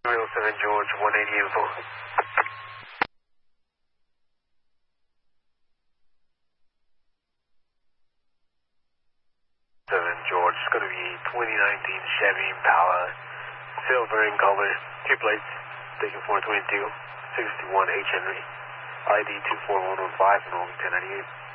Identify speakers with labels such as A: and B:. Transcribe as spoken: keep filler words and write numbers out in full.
A: seven George, one eighty info. seven George, it's going to be twenty nineteen Chevy Impala, silver in color, two plates, taking four twenty-two, sixty-one H Henry, I D two four one one five, and only ten ninety-eight.